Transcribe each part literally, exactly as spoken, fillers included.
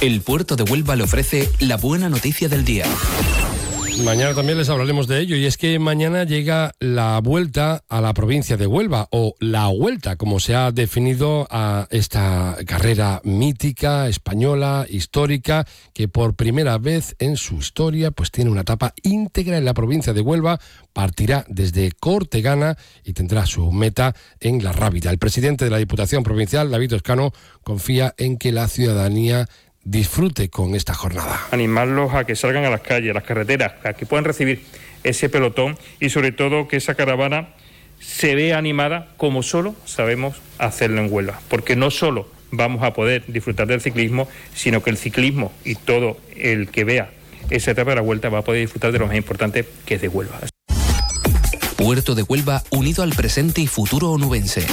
El puerto de Huelva le ofrece la buena noticia del día. Mañana también les hablaremos de ello, y es que mañana llega la vuelta a la provincia de Huelva, o la vuelta, como se ha definido a esta carrera mítica, española, histórica, que por primera vez en su historia pues tiene una etapa íntegra en la provincia de Huelva. Partirá desde Cortegana y tendrá su meta en La Rábida. El presidente de la Diputación Provincial, David Toscano, confía en que la ciudadanía disfrute con esta jornada. Animarlos a que salgan a las calles, a las carreteras, a que puedan recibir ese pelotón y sobre todo que esa caravana se vea animada como solo sabemos hacerlo en Huelva, porque no solo vamos a poder disfrutar del ciclismo, sino que el ciclismo y todo el que vea esa etapa de la vuelta va a poder disfrutar de lo más importante, que es de Huelva. Puerto de Huelva unido al presente y futuro onubense.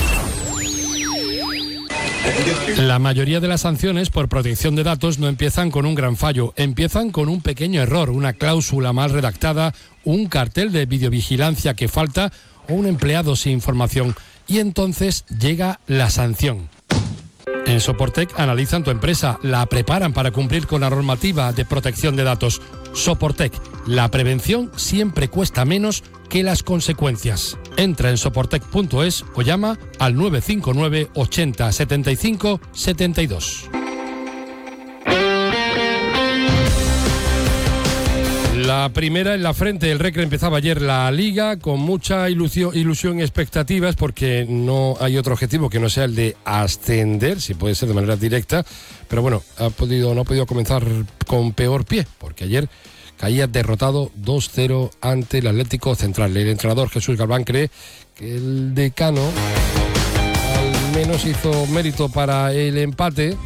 La mayoría de las sanciones por protección de datos no empiezan con un gran fallo, empiezan con un pequeño error, una cláusula mal redactada, un cartel de videovigilancia que falta o un empleado sin información. Y entonces llega la sanción. En Soportec analizan tu empresa, la preparan para cumplir con la normativa de protección de datos. Soportec, la prevención siempre cuesta menos que las consecuencias. Entra en soportec punto es o llama al nueve cinco nueve ochenta setenta y cinco setenta y dos. La primera en la frente. El Recre empezaba ayer la Liga con mucha ilusión, ilusión y expectativas, porque no hay otro objetivo que no sea el de ascender, si puede ser de manera directa, pero bueno, ha podido, no ha podido comenzar con peor pie, porque ayer caía derrotado dos cero ante el Atlético Central. El entrenador Jesús Galván cree que el decano al menos hizo mérito para el empate.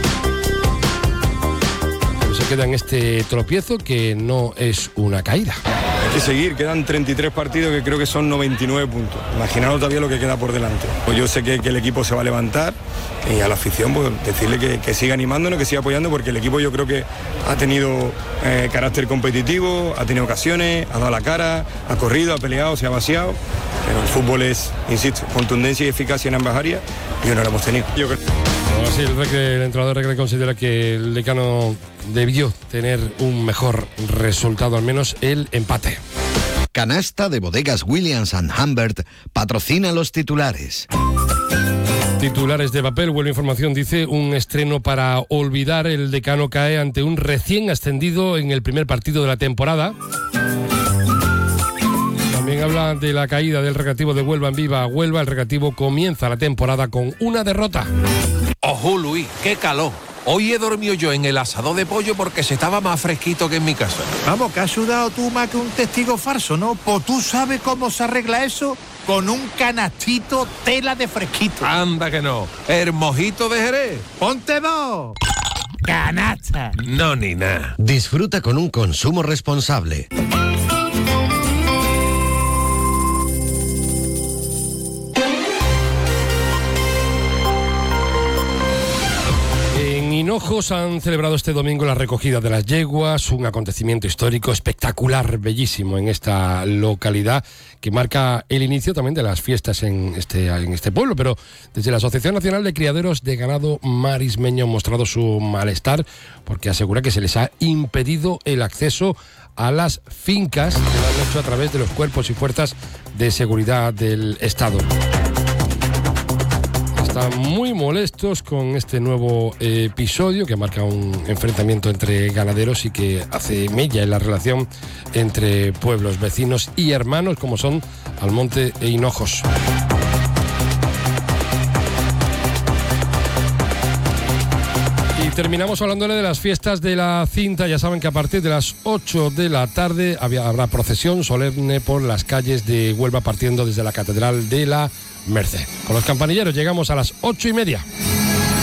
Se queda en este tropiezo que no es una caída. Hay que seguir, quedan treinta y tres partidos que creo que son noventa y nueve puntos. Imaginaos todavía lo que queda por delante. Pues yo sé que, que el equipo se va a levantar, y a la afición pues decirle que, que siga animándonos, que siga apoyando, porque el equipo yo creo que ha tenido eh, carácter competitivo, ha tenido ocasiones, ha dado la cara, ha corrido, ha peleado, se ha vaciado. Pero el fútbol es, insisto, contundencia y eficacia en ambas áreas, y hoy no lo hemos tenido. Yo creo. Ahora sí, el, Recre, el entrenador Recre considera que el decano debió tener un mejor resultado, al menos el empate. Canasta de Bodegas Williams and Humbert patrocina los titulares. Titulares de papel, Huelva Información dice: un estreno para olvidar. El decano cae ante un recién ascendido en el primer partido de la temporada. También habla de la caída del Recreativo de Huelva en Viva Huelva. El Recreativo comienza la temporada con una derrota. Ojo, Luis, qué calor. Hoy he dormido yo en el asador de pollo porque se estaba más fresquito que en mi casa. Vamos, que has sudado tú más que un testigo falso, ¿no? Pues tú sabes cómo se arregla eso con un canastito tela de fresquito. Anda que no. El mojito de Jerez. ¡Ponte dos! ¡Canasta! No, ni nada. Disfruta con un consumo responsable. En Hinojos han celebrado este domingo la recogida de las yeguas, un acontecimiento histórico espectacular, bellísimo en esta localidad, que marca el inicio también de las fiestas en este, en este pueblo. Pero desde la Asociación Nacional de Criaderos de Ganado Marismeño han mostrado su malestar, porque asegura que se les ha impedido el acceso a las fincas, que lo han hecho a través de los cuerpos y fuerzas de seguridad del Estado. Están muy molestos con este nuevo eh, episodio que marca un enfrentamiento entre ganaderos y que hace mella en la relación entre pueblos vecinos y hermanos como son Almonte e Hinojos. Y terminamos hablándole de las fiestas de la cinta. Ya saben que a partir de las ocho de la tarde había, habrá procesión solemne por las calles de Huelva, partiendo desde la Catedral de la Merced. Con los campanilleros llegamos a las ocho y media.